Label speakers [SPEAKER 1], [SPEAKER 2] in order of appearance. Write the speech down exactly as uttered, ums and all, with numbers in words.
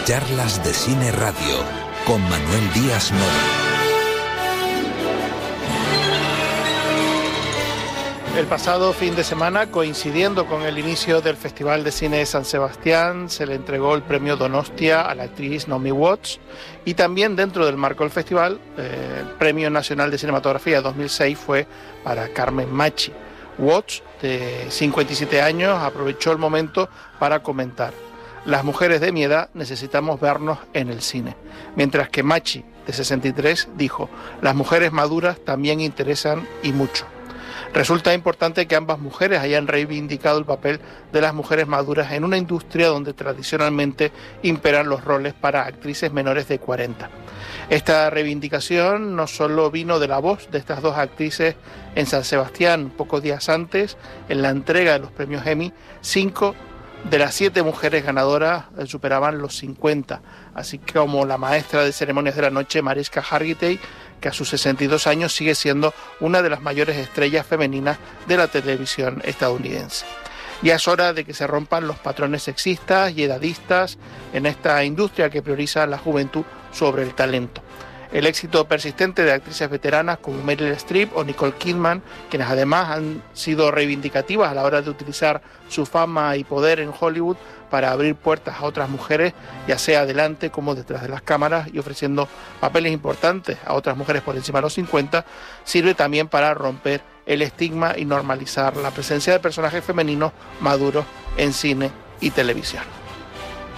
[SPEAKER 1] Charlas de Cine Radio con Manuel Díaz Nova.
[SPEAKER 2] El pasado fin de semana, coincidiendo con el inicio del Festival de Cine de San Sebastián, se le entregó el premio Donostia a la actriz Naomi Watts, y también dentro del marco del festival, eh, el Premio Nacional de Cinematografía dos mil seis fue para Carmen Machi. Watts, de cincuenta y siete años, aprovechó el momento para comentar: las mujeres de mi edad necesitamos vernos en el cine. Mientras que Machi, de sesenta y tres, dijo: las mujeres maduras también interesan y mucho. Resulta importante que ambas mujeres hayan reivindicado el papel de las mujeres maduras en una industria donde tradicionalmente imperan los roles para actrices menores de cuarenta. Esta reivindicación no solo vino de la voz de estas dos actrices en San Sebastián pocos días antes, en la entrega de los premios Emmy. Cinco de las siete mujeres ganadoras superaban los cincuenta, así como la maestra de ceremonias de la noche, Mariska Hargitay, que a sus sesenta y dos años sigue siendo una de las mayores estrellas femeninas de la televisión estadounidense. Ya es hora de que se rompan los patrones sexistas y edadistas en esta industria que prioriza la juventud sobre el talento. El éxito persistente de actrices veteranas como Meryl Streep o Nicole Kidman, quienes además han sido reivindicativas a la hora de utilizar su fama y poder en Hollywood para abrir puertas a otras mujeres, ya sea delante como detrás de las cámaras, y ofreciendo papeles importantes a otras mujeres por encima de los cincuenta, sirve también para romper el estigma y normalizar la presencia de personajes femeninos maduros en cine y televisión.